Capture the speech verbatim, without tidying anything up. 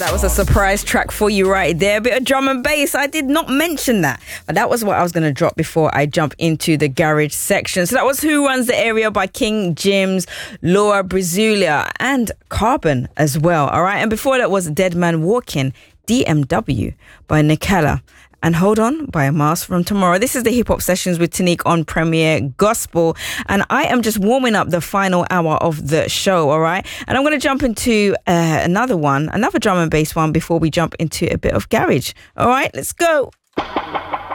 That was a surprise track for you right there. A bit of drum and bass. I did not mention that, but that was what I was going to drop before I jump into the garage section. So that was Who Runs the Area by King Jims, Laura Brazulia, and Carbon as well. All right. And before that was Dead Man Walking, D M W by Nikala, and Hold On by A Mask From Tomorrow. This is the Hip Hop Sessions with Tanique on Premier Gospel. And I am just warming up the final hour of the show, all right? And I'm going to jump into uh, another one, another drum and bass one before we jump into a bit of garage. All right, let's go.